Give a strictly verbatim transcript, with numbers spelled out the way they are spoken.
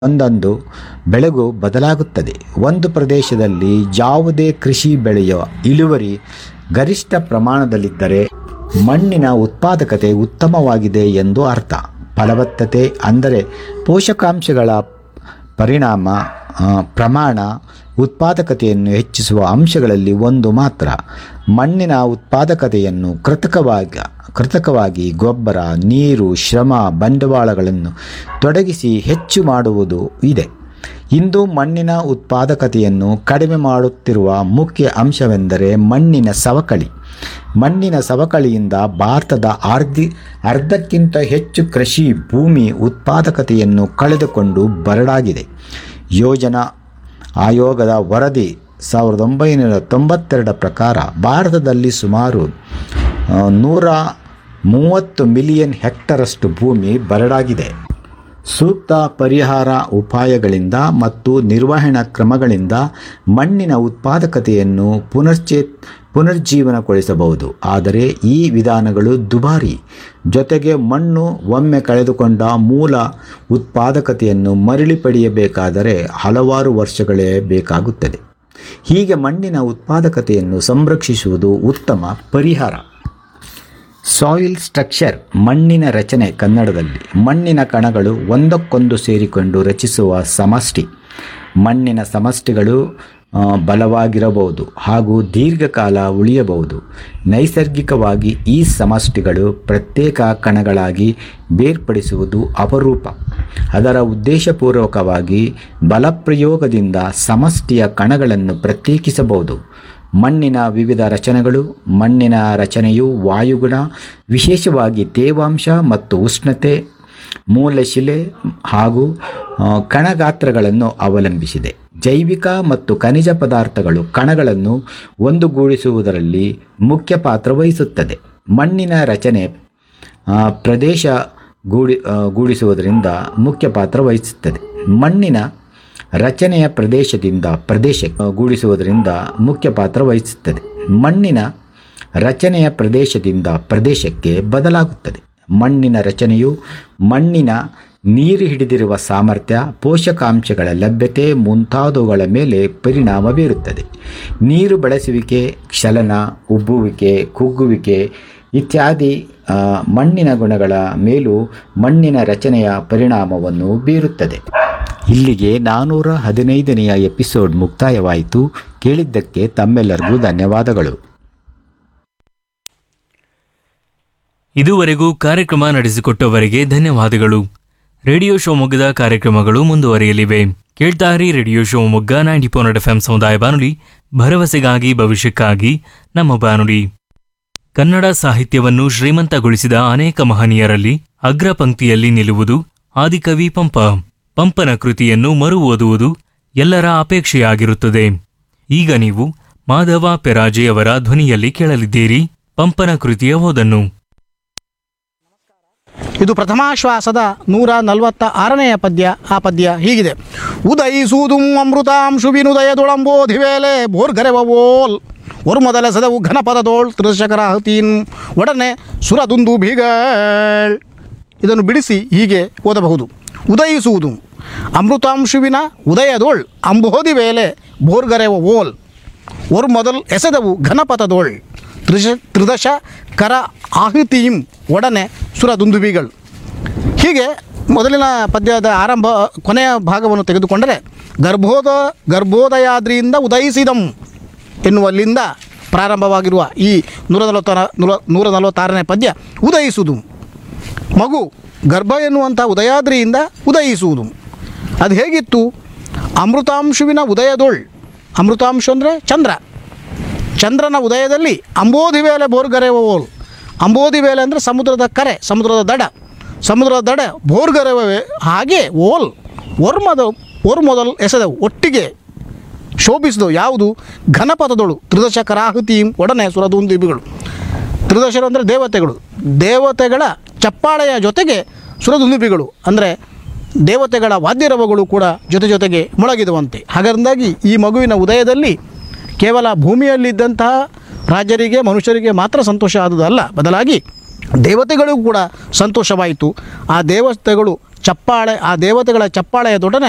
ಒಂದೊಂದು ಬೆಳೆಗೂ ಬದಲಾಗುತ್ತದೆ. ಒಂದು ಪ್ರದೇಶದಲ್ಲಿ ಯಾವುದೇ ಕೃಷಿ ಬೆಳೆಯ ಇಳುವರಿ ಗರಿಷ್ಠ ಪ್ರಮಾಣದಲ್ಲಿದ್ದರೆ ಮಣ್ಣಿನ ಉತ್ಪಾದಕತೆ ಉತ್ತಮವಾಗಿದೆ ಎಂದು ಅರ್ಥ. ಫಲವತ್ತತೆ ಅಂದರೆ ಪೋಷಕಾಂಶಗಳ ಪರಿಣಾಮ ಆ, ಪ್ರಮಾಣ ಉತ್ಪಾದಕತೆಯನ್ನು ಹೆಚ್ಚಿಸುವ ಅಂಶಗಳಲ್ಲಿ ಒಂದು ಮಾತ್ರ. ಮಣ್ಣಿನ ಉತ್ಪಾದಕತೆಯನ್ನು ಕೃತಕವಾಗಿ ಕೃತಕವಾಗಿ ಗೊಬ್ಬರ, ನೀರು, ಶ್ರಮ, ಬಂಡವಾಳಗಳನ್ನು ತೊಡಗಿಸಿ ಹೆಚ್ಚು ಮಾಡುವುದು ಇದೆ. ಇಂದು ಮಣ್ಣಿನ ಉತ್ಪಾದಕತೆಯನ್ನು ಕಡಿಮೆ ಮಾಡುತ್ತಿರುವ ಮುಖ್ಯ ಅಂಶವೆಂದರೆ ಮಣ್ಣಿನ ಸವಕಳಿ. ಮಣ್ಣಿನ ಸವಕಳಿಯಿಂದ ಭಾರತದ ಅರ್ಧಿ ಅರ್ಧಕ್ಕಿಂತ ಹೆಚ್ಚು ಕೃಷಿ ಭೂಮಿ ಉತ್ಪಾದಕತೆಯನ್ನು ಕಳೆದುಕೊಂಡು ಬರಡಾಗಿದೆ. ಯೋಜನಾ ಆಯೋಗದ ವರದಿ ಸಾವಿರದ ಒಂಬೈನೂರ ತೊಂಬತ್ತೆರಡರ ಪ್ರಕಾರ ಭಾರತದಲ್ಲಿ ಸುಮಾರು ಆ, ನೂರ ಮೂವತ್ತು ಮಿಲಿಯನ್ ಹೆಕ್ಟರಷ್ಟು ಭೂಮಿ ಬರಡಾಗಿದೆ. ಸೂಕ್ತ ಪರಿಹಾರ ಉಪಾಯಗಳಿಂದ ಮತ್ತು ನಿರ್ವಹಣಾ ಕ್ರಮಗಳಿಂದ ಮಣ್ಣಿನ ಉತ್ಪಾದಕತೆಯನ್ನು ಪುನಶ್ಚೇ ಪುನರ್ಜೀವನಗೊಳಿಸಬಹುದು. ಆದರೆ ಈ ವಿಧಾನಗಳು ದುಬಾರಿ. ಜೊತೆಗೆ ಮಣ್ಣು ಒಮ್ಮೆ ಕಳೆದುಕೊಂಡ ಮೂಲ ಉತ್ಪಾದಕತೆಯನ್ನು ಮರಳಿ ಪಡೆಯಬೇಕಾದರೆ ಹಲವಾರು ವರ್ಷಗಳೇ ಬೇಕಾಗುತ್ತದೆ. ಹೀಗೆ ಮಣ್ಣಿನ ಉತ್ಪಾದಕತೆಯನ್ನು ಸಂರಕ್ಷಿಸುವುದು ಉತ್ತಮ ಪರಿಹಾರ. ಸಾಯಿಲ್ ಸ್ಟ್ರಕ್ಚರ್, ಮಣ್ಣಿನ ರಚನೆ. ಕನ್ನಡದಲ್ಲಿ ಮಣ್ಣಿನ ಕಣಗಳು ಒಂದಕ್ಕೊಂದು ಸೇರಿಕೊಂಡು ರಚಿಸುವ ಸಮಷ್ಟಿ. ಮಣ್ಣಿನ ಸಮಷ್ಟಿಗಳು ಆ, ಬಲವಾಗಿರಬಹುದು ಹಾಗೂ ದೀರ್ಘಕಾಲ ಉಳಿಯಬಹುದು. ನೈಸರ್ಗಿಕವಾಗಿ ಈ ಸಮಷ್ಟಿಗಳು ಪ್ರತ್ಯೇಕ ಕಣಗಳಾಗಿ ಬೇರ್ಪಡಿಸುವುದು ಅಪರೂಪ. ಅದರ ಉದ್ದೇಶಪೂರ್ವಕವಾಗಿ ಬಲಪ್ರಯೋಗದಿಂದ ಸಮಷ್ಟಿಯ ಕಣಗಳನ್ನು ಪ್ರತ್ಯೇಕಿಸಬಹುದು. ಮಣ್ಣಿನ ವಿವಿಧ ರಚನೆಗಳು. ಮಣ್ಣಿನ ರಚನೆಯು ವಾಯುಗುಣ, ವಿಶೇಷವಾಗಿ ತೇವಾಂಶ ಮತ್ತು ಉಷ್ಣತೆ, ಮೂಲಶಿಲೆ ಹಾಗೂ ಆ, ಕಣಗಾತ್ರಗಳನ್ನು ಅವಲಂಬಿಸಿದೆ. ಜೈವಿಕ ಮತ್ತು ಖನಿಜ ಪದಾರ್ಥಗಳು ಕಣಗಳನ್ನು ಒಂದುಗೂಡಿಸುವುದರಲ್ಲಿ ಮುಖ್ಯ ಪಾತ್ರ ವಹಿಸುತ್ತದೆ. ಮಣ್ಣಿನ ರಚನೆ ಆ, ಪ್ರದೇಶ ಗೂಡಿ ಆ, ಗೂಡಿಸುವುದರಿಂದ ಮುಖ್ಯ ಪಾತ್ರ ವಹಿಸುತ್ತದೆ. ಮಣ್ಣಿನ ರಚನೆಯ ಪ್ರದೇಶದಿಂದ ಪ್ರದೇಶ ಗೂಡಿಸುವುದರಿಂದ ಮುಖ್ಯ ಪಾತ್ರ ವಹಿಸುತ್ತದೆ. ಮಣ್ಣಿನ ರಚನೆಯ ಪ್ರದೇಶದಿಂದ ಪ್ರದೇಶಕ್ಕೆ ಬದಲಾಗುತ್ತದೆ. ಮಣ್ಣಿನ ರಚನೆಯು ಮಣ್ಣಿನ ನೀರು ಹಿಡಿದಿರುವ ಸಾಮರ್ಥ್ಯ, ಪೋಷಕಾಂಶಗಳ ಲಭ್ಯತೆ ಮುಂತಾದವುಗಳ ಮೇಲೆ ಪರಿಣಾಮ ಬೀರುತ್ತದೆ. ನೀರು ಬಳಸುವಿಕೆ, ಕ್ಷಲನ, ಉಬ್ಬುವಿಕೆ, ಕುಗ್ಗುವಿಕೆ ಇತ್ಯಾದಿ ಆ, ಮಣ್ಣಿನ ಗುಣಗಳ ಮೇಲೂ ಮಣ್ಣಿನ ರಚನೆಯ ಪರಿಣಾಮವನ್ನು ಬೀರುತ್ತದೆ. ಇಲ್ಲಿಗೆ ನಾನ್ನೂರ ಹದಿನೈದನೆಯ ಎಪಿಸೋಡ್ ಮುಕ್ತಾಯವಾಯಿತು. ಕೇಳಿದ್ದಕ್ಕೆ ತಮ್ಮೆಲ್ಲರಿಗೂ ಧನ್ಯವಾದಗಳು. ಇದುವರೆಗೂ ಕಾರ್ಯಕ್ರಮ ನಡೆಸಿಕೊಟ್ಟವರಿಗೆ ಧನ್ಯವಾದಗಳು. ರೇಡಿಯೋ ಶಿವಮೊಗ್ಗದ ಕಾರ್ಯಕ್ರಮಗಳು ಮುಂದುವರಿಯಲಿವೆ. ಕೇಳ್ತಾರಿ radio Shivamogga ninety point F M ಸಮುದಾಯ ಬಾನುಲಿ, ಭರವಸೆಗಾಗಿ ಭವಿಷ್ಯಕ್ಕಾಗಿ ನಮ್ಮ ಬಾನುಲಿ. ಕನ್ನಡ ಸಾಹಿತ್ಯವನ್ನು ಶ್ರೀಮಂತಗೊಳಿಸಿದ ಅನೇಕ ಮಹನೀಯರಲ್ಲಿ ಅಗ್ರ ಪಂಕ್ತಿಯಲ್ಲಿ ನಿಲ್ಲುವುದು ಆದಿಕವಿ ಪಂಪ. ಪಂಪನ ಕೃತಿಯನ್ನು ಮರು ಓದುವುದು ಎಲ್ಲರ ಅಪೇಕ್ಷೆಯಾಗಿರುತ್ತದೆ. ಈಗ ನೀವು ಮಾಧವ ಪೆರಾಜೆಯವರ ಧ್ವನಿಯಲ್ಲಿ ಕೇಳಲಿದ್ದೀರಿ ಪಂಪನ ಕೃತಿಯ ಓದನ್ನು. ಇದು ಪ್ರಥಮಾಶ್ವಾಸದ ನೂರ ನಲವತ್ತ ಆರನೆಯ ಪದ್ಯ. ಆ ಪದ್ಯ ಹೀಗಿದೆ. ಉದಯಿಸುವುದು ಅಮೃತಾಂಶು ವಿನುದಯದೊಳಂಬೋಧಿವೇಲೆ ಬೋರ್ಗರೆವೋಲ್ ಒರು ಮೊದಲ ಸದವು ಘನಪದದೋಳ್ ತ್ರಿಶಕರ ಹತೀನ್ ಒಡನೆ ಸುರದುಂದು ಭೀಗಳ್. ಇದನ್ನು ಬಿಡಿಸಿ ಹೀಗೆ ಓದಬಹುದು. ಉದಯಿಸುವುದು ಅಮೃತಾಂಶುವಿನ ಉದಯದೋಳ್ ಅಂಬೋಧಿ ವೇಲೆ ಬೋರ್ಗರೆವ ಓಲ್ ಒರು ಮೊದಲು ಎಸೆದವು ಘನಪಥದೋಳ್ ತ್ರಿಶ ತ್ರಿದಶ ಕರ ಆಹುತಿಂ ಒಡನೆ ಸುರದುಂದುಬಿಗಳು. ಹೀಗೆ ಮೊದಲಿನ ಪದ್ಯದ ಆರಂಭ ಕೊನೆಯ ಭಾಗವನ್ನು ತೆಗೆದುಕೊಂಡರೆ ಗರ್ಭೋದ ಗರ್ಭೋದಯಾದ್ರಿಯಿಂದ ಉದಯಿಸಿದಂ ಎನ್ನುವಲ್ಲಿಂದ ಪ್ರಾರಂಭವಾಗಿರುವ ಈ ನೂರ ನಲವತ್ತರ ನೂರ ನೂರ ನಲವತ್ತಾರನೇ ಪದ್ಯ ಉದಯಿಸುವುದು. ಮಗು ಗರ್ಭ ಎನ್ನುವಂಥ ಉದಯಾದ್ರಿಯಿಂದ ಉದಯಿಸುವುದು. ಅದು ಹೇಗಿತ್ತು? ಅಮೃತಾಂಶುವಿನ ಉದಯದೋಳ್. ಅಮೃತಾಂಶ ಅಂದರೆ ಚಂದ್ರ. ಚಂದ್ರನ ಉದಯದಲ್ಲಿ ಅಂಬೋಧಿ ವೇಲೆ ಬೋರ್ಗರೆವೋಲ್. ಅಂಬೋಧಿ ವೇಲೆ ಅಂದರೆ ಸಮುದ್ರದ ಕರೆ, ಸಮುದ್ರದ ದಡ. ಸಮುದ್ರದ ದಡ ಬೋರ್ಗರೆವೇ ಹಾಗೆ ಓಲ್ ಒರ್ ಮೊದಲು ಒರ್ ಮೊದಲು ಎಸೆದವು ಒಟ್ಟಿಗೆ ಶೋಭಿಸಿದವು. ಯಾವುದು? ಘನಪಥದೊಳು ತ್ರಿದಶ ಕರಾಹುತಿ ಒಡನೆ ಸುರದುಂದುಬಿಗಳು. ತ್ರಿದಶರು ಅಂದರೆ ದೇವತೆಗಳು. ದೇವತೆಗಳ ಚಪ್ಪಾಳೆಯ ಜೊತೆಗೆ ಸುರದುಂದುಬಿಗಳು ಅಂದರೆ ದೇವತೆಗಳ ವಾದ್ಯರವಗಳು ಕೂಡ ಜೊತೆ ಜೊತೆಗೆ ಮೊಳಗಿದುವಂತೆ. ಹಾಗಾರಿಂದಾಗಿ ಈ ಮಗುವಿನ ಉದಯದಲ್ಲಿ ಕೇವಲ ಭೂಮಿಯಲ್ಲಿದ್ದಂತಹ ರಾಜರಿಗೆ, ಮನುಷ್ಯರಿಗೆ ಮಾತ್ರ ಸಂತೋಷ ಆದುದಲ್ಲ, ಬದಲಾಗಿ ದೇವತೆಗಳಿಗೂ ಕೂಡ ಸಂತೋಷವಾಯಿತು. ಆ ದೇವತೆಗಳು ಚಪ್ಪಾಳೆ ಆ ದೇವತೆಗಳ ಚಪ್ಪಾಳೆಯ ದೊಡನೆ